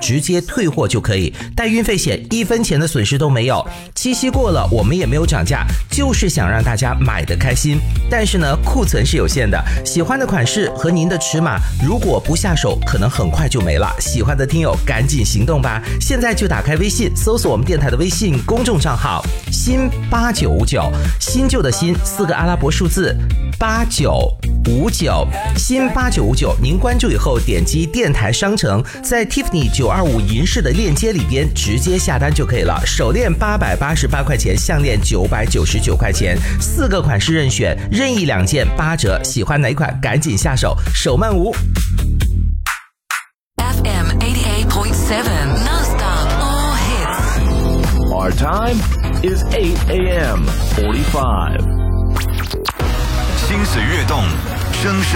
直接退货就可以，带运费险1分钱的损失都没有。七夕过了，我们也没有涨价，就是想让大家买得开心。但是呢，库存是有限的，喜欢的款式和您的尺码，如果不下手，可能很快就没了。喜欢的听友赶紧行动吧！现在就打开微信，搜索我们电台的微信公众账号新8959，新旧的新4个阿拉伯数字8959，新8959。您关注以后，点击电台商城，在 Tiffany 925银饰的链接里边直接下单就可以了。手链888块钱，项链999块钱，4个款式任选，任意2件8折。喜欢哪一款赶紧下手，手慢无。 FM 88.7 non-stop all hits. Our time is 8 a.m. 45. 心随悦动，声声